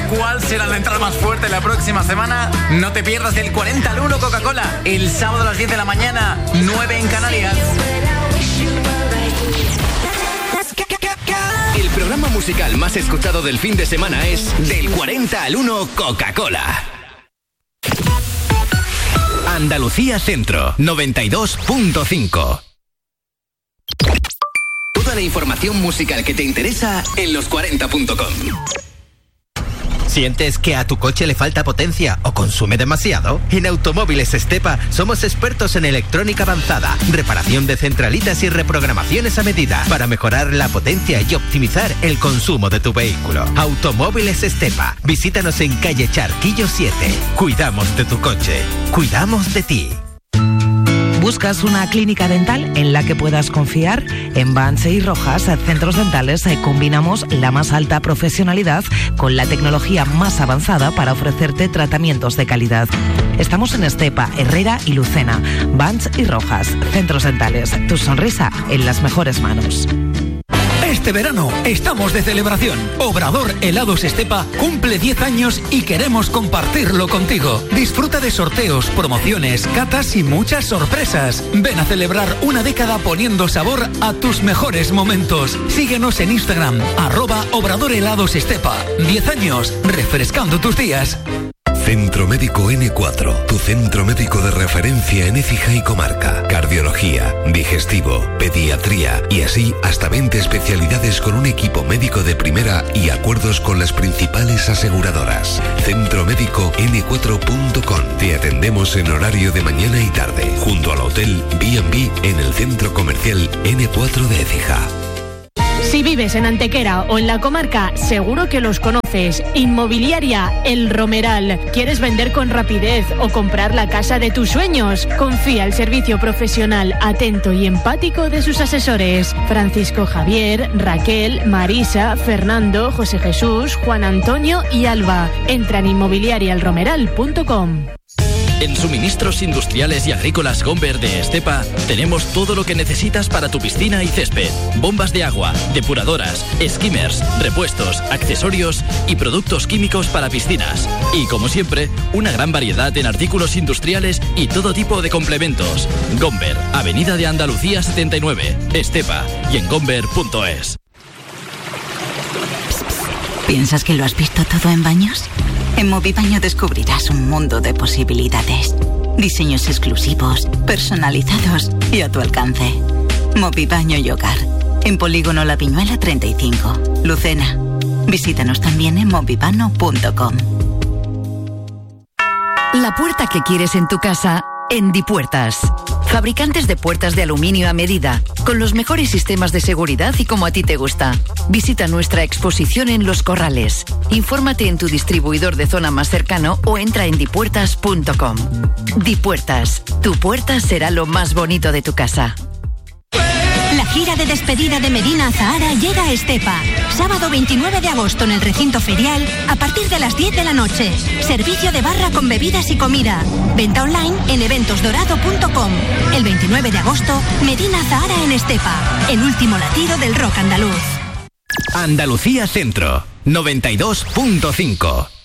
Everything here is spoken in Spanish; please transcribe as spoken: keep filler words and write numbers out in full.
cuál será la entrada más fuerte la próxima semana. No te pierdas el cuarenta al uno Coca-Cola, el sábado a las diez de la mañana, nueve en Canarias. El programa musical más escuchado del fin de semana es Del cuarenta al uno Coca-Cola. Andalucía Centro, noventa y dos punto cinco. Toda la información musical que te interesa en los cuarenta punto com. ¿Sientes que a tu coche le falta potencia o consume demasiado? En Automóviles Estepa somos expertos en electrónica avanzada, reparación de centralitas y reprogramaciones a medida para mejorar la potencia y optimizar el consumo de tu vehículo. Automóviles Estepa. Visítanos en calle Charquillo siete. Cuidamos de tu coche. Cuidamos de ti. ¿Buscas una clínica dental en la que puedas confiar? En Banse y Rojas, Centros Dentales, combinamos la más alta profesionalidad con la tecnología más avanzada para ofrecerte tratamientos de calidad. Estamos en Estepa, Herrera y Lucena. Banse y Rojas, Centros Dentales. Tu sonrisa en las mejores manos. Este verano estamos de celebración. Obrador Helados Estepa cumple diez años y queremos compartirlo contigo. Disfruta de sorteos, promociones, catas y muchas sorpresas. Ven a celebrar una década poniendo sabor a tus mejores momentos. Síguenos en Instagram, arroba Obrador Helados Estepa. diez años, refrescando tus días. Centro Médico ene cuatro, tu centro médico de referencia en Écija y comarca. Cardiología, digestivo, pediatría y así hasta veinte especialidades con un equipo médico de primera y acuerdos con las principales aseguradoras. centro médico ene cuatro punto com. Te atendemos en horario de mañana y tarde, junto al hotel B and B en el centro comercial ene cuatro de Écija. Si vives en Antequera o en la comarca, seguro que los conoces. Inmobiliaria El Romeral. ¿Quieres vender con rapidez o comprar la casa de tus sueños? Confía el servicio profesional, atento y empático de sus asesores. Francisco Javier, Raquel, Marisa, Fernando, José Jesús, Juan Antonio y Alba. Entra en inmobiliaria el romeral punto com. En Suministros Industriales y Agrícolas Gomber de Estepa tenemos todo lo que necesitas para tu piscina y césped. Bombas de agua, depuradoras, skimmers, repuestos, accesorios y productos químicos para piscinas. Y como siempre, una gran variedad en artículos industriales y todo tipo de complementos. Gomber, Avenida de Andalucía setenta y nueve, Estepa y en gomber punto es. ¿Piensas que lo has visto todo en baños? En Movibaño descubrirás un mundo de posibilidades. Diseños exclusivos, personalizados y a tu alcance. Movibaño y Hogar. En Polígono La Viñuela treinta y cinco, Lucena. Visítanos también en movibano punto com. La puerta que quieres en tu casa, en Dipuertas. Fabricantes de puertas de aluminio a medida, con los mejores sistemas de seguridad y como a ti te gusta. Visita nuestra exposición en Los Corrales. Infórmate en tu distribuidor de zona más cercano o entra en dipuertas punto com. Dipuertas, tu puerta será lo más bonito de tu casa. La gira de despedida de Medina Zahara llega a Estepa. Sábado veintinueve de agosto en el recinto ferial a partir de las diez de la noche. Servicio de barra con bebidas y comida. Venta online en eventos dorado punto com. El veintinueve de agosto, Medina Zahara en Estepa. El último latido del rock andaluz. Andalucía Centro, noventa y dos punto cinco.